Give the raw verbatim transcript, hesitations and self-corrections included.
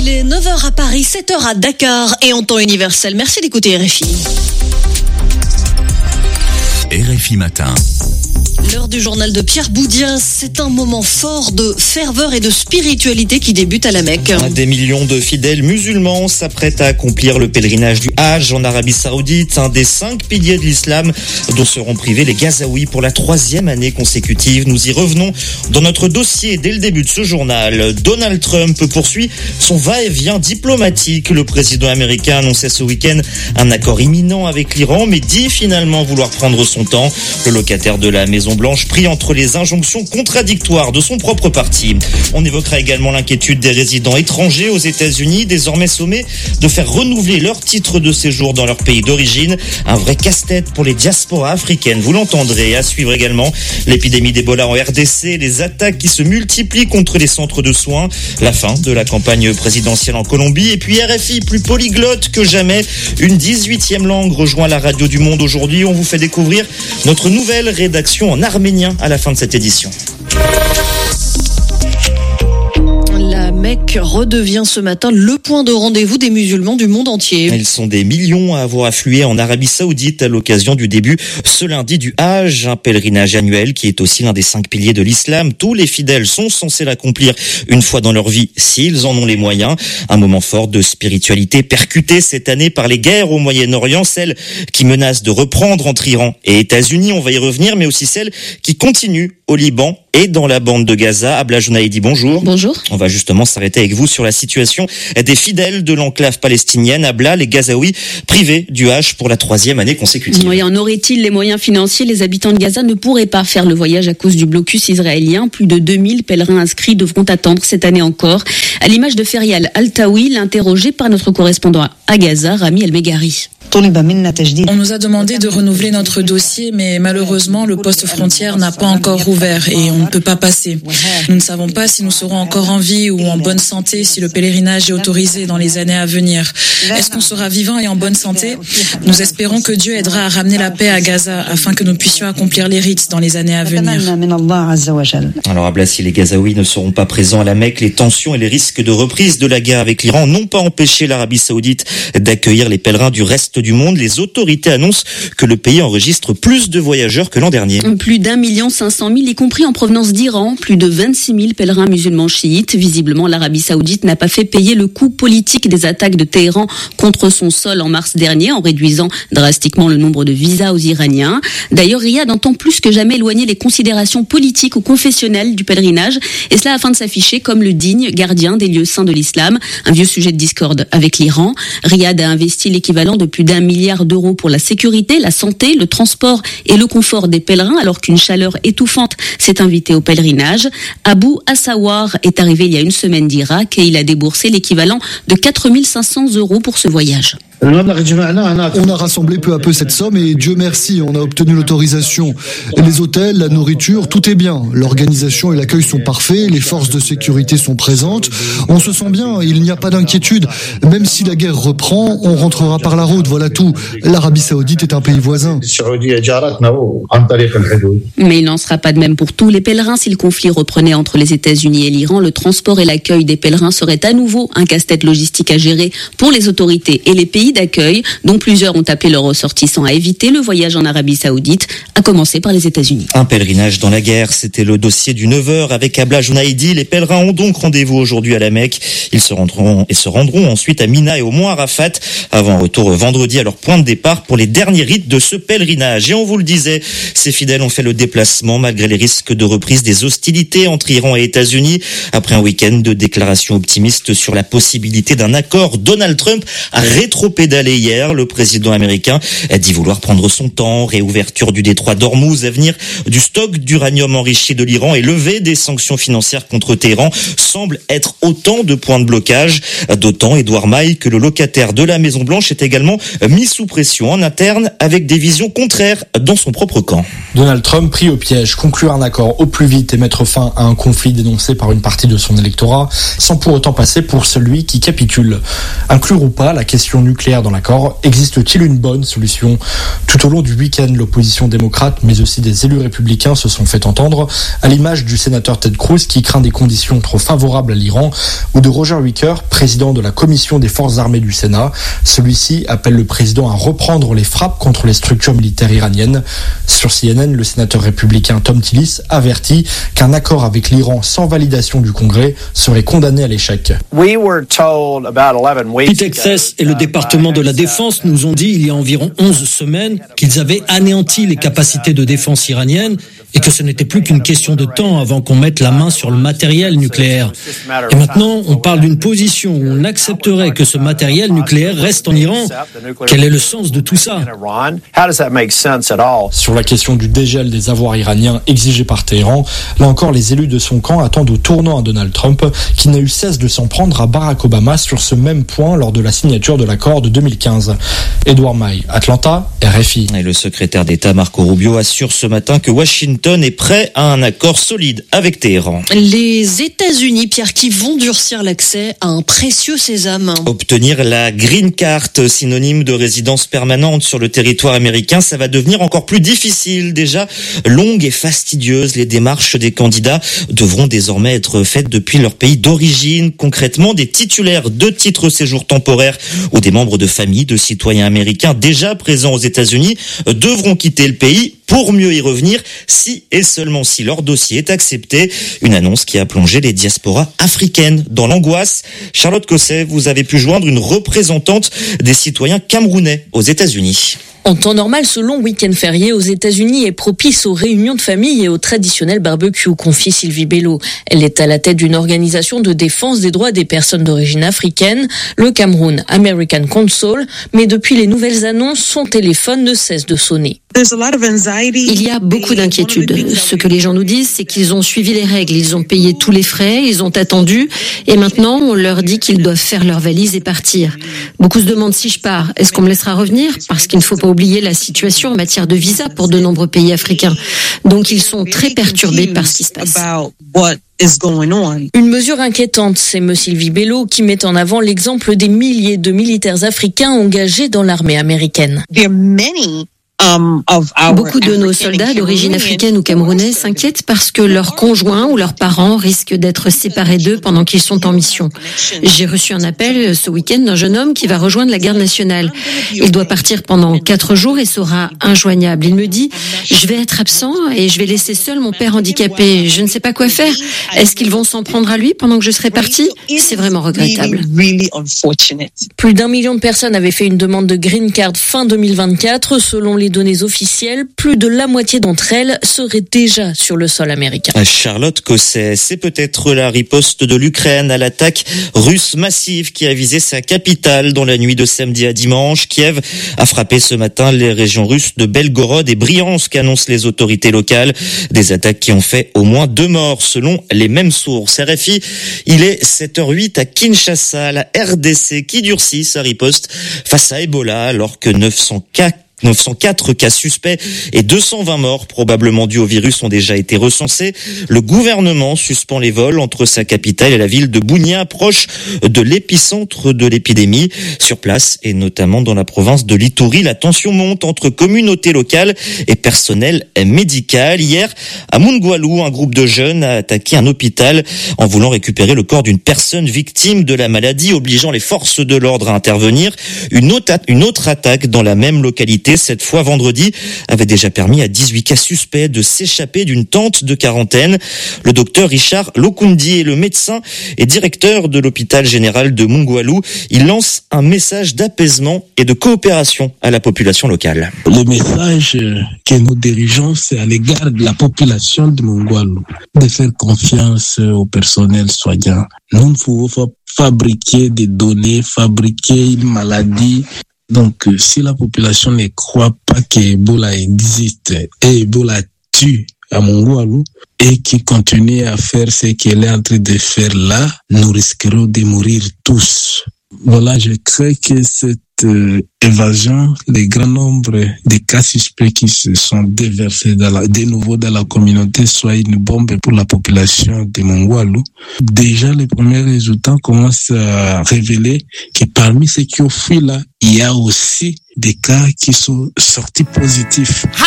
Il est neuf heures à Paris, sept heures à Dakar et en temps universel. Merci d'écouter R F I. R F I Matin. L'heure du journal de Pierre Boudias, c'est un moment fort de ferveur et de spiritualité qui débute à la Mecque. Des millions de fidèles musulmans s'apprêtent à accomplir le pèlerinage du Hajj en Arabie Saoudite, un des cinq piliers de l'islam dont seront privés les Gazaouis pour la troisième année consécutive. Nous y revenons dans notre dossier dès le début de ce journal. Donald Trump poursuit son va-et-vient diplomatique. Le président américain annonçait ce week-end un accord imminent avec l'Iran, mais dit finalement vouloir prendre son temps. Le locataire de la Maison Blanche pris entre les injonctions contradictoires de son propre parti. On évoquera également l'inquiétude des résidents étrangers aux États-Unis, désormais sommés de faire renouveler leur titre de séjour dans leur pays d'origine. Un vrai casse-tête pour les diasporas africaines, vous l'entendrez. À suivre également l'épidémie d'Ebola en R D C, les attaques qui se multiplient contre les centres de soins, la fin de la campagne présidentielle en Colombie, et puis R F I plus polyglotte que jamais. Une dix-huitième langue rejoint la radio du monde aujourd'hui. On vous fait découvrir notre nouvelle rédaction en arménien à la fin de cette édition. La Mecque redevient ce matin le point de rendez-vous des musulmans du monde entier. Ils sont des millions à avoir afflué en Arabie Saoudite à l'occasion du début ce lundi du Hajj, un pèlerinage annuel qui est aussi l'un des cinq piliers de l'islam. Tous les fidèles sont censés l'accomplir une fois dans leur vie s'ils en ont les moyens. Un moment fort de spiritualité percuté cette année par les guerres au Moyen-Orient, celles qui menacent de reprendre entre Iran et États-Unis, on va y revenir, mais aussi celles qui continuent au Liban et dans la bande de Gaza. Abla Jounaïdi, bonjour. Bonjour. On va justement s'arrêter avec vous sur la situation des fidèles de l'enclave palestinienne. Abla, les Gazaouis privés du Hajj pour la troisième année consécutive. Oui, en aurait-il les moyens financiers, les habitants de Gaza ne pourraient pas faire le voyage à cause du blocus israélien. Plus de deux mille pèlerins inscrits devront attendre cette année encore. À l'image de Ferial Altaoui, l'interrogé par notre correspondant à Gaza, Rami El-Megari. On nous a demandé de renouveler notre dossier, mais malheureusement, le poste frontière n'a pas encore ouvert et on ne peut pas passer. Nous ne savons pas si nous serons encore en vie ou en bonne santé si le pèlerinage est autorisé dans les années à venir. Est-ce qu'on sera vivant et en bonne santé ? Nous espérons que Dieu aidera à ramener la paix à Gaza afin que nous puissions accomplir les rites dans les années à venir. Alors Abla, si les Gazaouis ne seront pas présents à la Mecque, les tensions et les risques de reprise de la guerre avec l'Iran n'ont pas empêché l'Arabie Saoudite d'accueillir les pèlerins du reste du monde. Les autorités annoncent que le pays enregistre plus de voyageurs que l'an dernier. Plus d'un million cinq cent mille, y compris en provenance d'Iran. Plus de vingt-six mille pèlerins musulmans chiites. Visiblement, l'Arabie Saoudite n'a pas fait payer le coût politique des attaques de Téhéran contre son sol en mars dernier, en réduisant drastiquement le nombre de visas aux Iraniens. D'ailleurs, Riyad entend plus que jamais éloigner les considérations politiques ou confessionnelles du pèlerinage, et cela afin de s'afficher comme le digne gardien des lieux saints de l'islam. Un vieux sujet de discorde avec l'Iran. Riyad a investi l'équivalent de plus d'un milliard d'euros pour la sécurité, la santé, le transport et le confort des pèlerins, alors qu'une chaleur étouffante s'est invitée au pèlerinage. Abu Assawar est arrivé il y a une semaine d'Irak et il a déboursé l'équivalent de quatre mille cinq cents euros pour ce voyage. On a rassemblé peu à peu cette somme et Dieu merci, on a obtenu l'autorisation. Les hôtels, la nourriture, tout est bien. L'organisation et l'accueil sont parfaits, les forces de sécurité sont présentes. On se sent bien, il n'y a pas d'inquiétude. Même si la guerre reprend, on rentrera par la route, voilà tout. L'Arabie Saoudite est un pays voisin. Mais il n'en sera pas de même pour tous les pèlerins. Si le conflit reprenait entre les États-Unis et l'Iran, le transport et l'accueil des pèlerins serait à nouveau un casse-tête logistique à gérer pour les autorités et les pays d'accueil, dont plusieurs ont appelé leurs ressortissants à éviter le voyage en Arabie Saoudite, à commencer par les États-Unis. Un pèlerinage dans la guerre, c'était le dossier du neuf heures avec Abla Jounaïdi. Les pèlerins ont donc rendez-vous aujourd'hui à la Mecque. Ils se rendront et se rendront ensuite à Mina et au Mont Arafat avant un retour vendredi à leur point de départ pour les derniers rites de ce pèlerinage. Et on vous le disait, ces fidèles ont fait le déplacement malgré les risques de reprise des hostilités entre Iran et États-Unis. Après un week-end de déclarations optimistes sur la possibilité d'un accord, Donald Trump a rétropédalé hier. Le président américain a dit vouloir prendre son temps, réouverture du détroit d'Ormuz, avenir du stock d'uranium enrichi de l'Iran et levée des sanctions financières contre Téhéran semblent être autant de points de blocage. D'autant, Edouard Maille, que le locataire de la Maison Blanche est également mis sous pression en interne avec des visions contraires dans son propre camp. Donald Trump pris au piège, conclure un accord au plus vite et mettre fin à un conflit dénoncé par une partie de son électorat, sans pour autant passer pour celui qui capitule. Inclure ou pas la question nucléaire nucléaire dans l'accord. Existe-t-il une bonne solution ? Tout au long du week-end, l'opposition démocrate, mais aussi des élus républicains se sont fait entendre, à l'image du sénateur Ted Cruz qui craint des conditions trop favorables à l'Iran, ou de Roger Wicker, président de la commission des forces armées du Sénat. Celui-ci appelle le président à reprendre les frappes contre les structures militaires iraniennes. Sur C N N, le sénateur républicain Tom Tillis avertit qu'un accord avec l'Iran sans validation du Congrès serait condamné à l'échec. Pete Hegseth et le département de la Défense nous ont dit il y a environ onze semaines qu'ils avaient anéanti les capacités de défense iraniennes et que ce n'était plus qu'une question de temps avant qu'on mette la main sur le matériel nucléaire. Et maintenant, on parle d'une position où on accepterait que ce matériel nucléaire reste en Iran. Quel est le sens de tout ça ? Sur la question du dégel des avoirs iraniens exigés par Téhéran, là encore, les élus de son camp attendent au tournant à Donald Trump, qui n'a eu cesse de s'en prendre à Barack Obama sur ce même point lors de la signature de l'accord de deux mille quinze. Edouard Maille, Atlanta, R F I. Et le secrétaire d'État Marco Rubio assure ce matin que Washington est prêt à un accord solide avec Téhéran. Les États-Unis, Pierre, qui vont durcir l'accès à un précieux sésame. Obtenir la green card, synonyme de résidence permanente sur le territoire américain, ça va devenir encore plus difficile. Déjà longues et fastidieuses, les démarches des candidats devront désormais être faites depuis leur pays d'origine. Concrètement, des titulaires de titres séjour temporaires ou des membres de familles de citoyens américains déjà présents aux États-Unis devront quitter le pays pour mieux y revenir si et seulement si leur dossier est accepté. Une annonce qui a plongé les diasporas africaines dans l'angoisse. Charlotte Cosset, vous avez pu joindre une représentante des citoyens camerounais aux États-Unis. En temps normal, ce long week-end férié aux États-Unis est propice aux réunions de famille et au traditionnel barbecue, confie Sylvie Bello. Elle est à la tête d'une organisation de défense des droits des personnes d'origine africaine, le Cameroun American Council, mais depuis les nouvelles annonces, son téléphone ne cesse de sonner. Il y a beaucoup d'inquiétudes. Ce que les gens nous disent, c'est qu'ils ont suivi les règles, ils ont payé tous les frais, ils ont attendu, et maintenant on leur dit qu'ils doivent faire leurs valises et partir. Beaucoup se demandent si je pars, est-ce qu'on me laissera revenir ? Parce qu'il ne faut pas oublier la situation en matière de visa pour de nombreux pays africains. Donc ils sont très perturbés par ce qui se passe. Une mesure inquiétante, c'est M. Sylvie Bello qui met en avant l'exemple des milliers de militaires africains engagés dans l'armée américaine. Beaucoup de nos soldats d'origine africaine ou camerounaise s'inquiètent parce que leurs conjoints ou leurs parents risquent d'être séparés d'eux pendant qu'ils sont en mission. J'ai reçu un appel ce week-end d'un jeune homme qui va rejoindre la garde nationale. Il doit partir pendant quatre jours et sera injoignable. Il me dit « Je vais être absent et je vais laisser seul mon père handicapé. Je ne sais pas quoi faire. Est-ce qu'ils vont s'en prendre à lui pendant que je serai partie ?» C'est vraiment regrettable. Plus d'un million de personnes avaient fait une demande de green card fin deux mille vingt-quatre. Selon les données officielles, plus de la moitié d'entre elles seraient déjà sur le sol américain. Charlotte Cosset, c'est peut-être la riposte de l'Ukraine à l'attaque russe massive qui a visé sa capitale dans la nuit de samedi à dimanche. Kiev a frappé ce matin les régions russes de Belgorod et Briansk, annoncent les autorités locales. Des attaques qui ont fait au moins deux morts selon les mêmes sources. R F I, il est sept heures huit à Kinshasa, la R D C qui durcit sa riposte face à Ebola alors que neuf cent quatre cas suspects et deux cent vingt morts probablement dus au virus ont déjà été recensés. Le gouvernement suspend les vols entre sa capitale et la ville de Bunia, proche de l'épicentre de l'épidémie. Sur place et notamment dans la province de l'Ituri, la tension monte entre communautés locales et personnel médical. Hier, à Mungwalu, un groupe de jeunes a attaqué un hôpital en voulant récupérer le corps d'une personne victime de la maladie, obligeant les forces de l'ordre à intervenir. Une autre, une autre attaque dans la même localité, cette fois vendredi, avait déjà permis à dix-huit cas suspects de s'échapper d'une tente de quarantaine. Le docteur Richard Lokundi est le médecin et directeur de l'hôpital général de Mungwalu. Il lance un message d'apaisement et de coopération à la population locale. Le message que nous dirigeons, c'est à l'égard de la population de Mungwalu, de faire confiance au personnel soignant. Nous ne pouvons pas fabriquer des données, fabriquer une maladie. Donc, si la population ne croit pas qu'Ebola existe et Ebola tue à Mungwalu et qui continue à faire ce qu'elle est en train de faire là, nous risquerons de mourir tous. Voilà, je crains que cette euh, évasion, le grand nombre de cas suspects qui se sont déversés dans la, de nouveau dans la communauté soit une bombe pour la population de Mongwalu. Déjà, les premiers résultats commencent à révéler que parmi ceux qui ont fui là, il y a aussi des cas qui sont sortis positifs.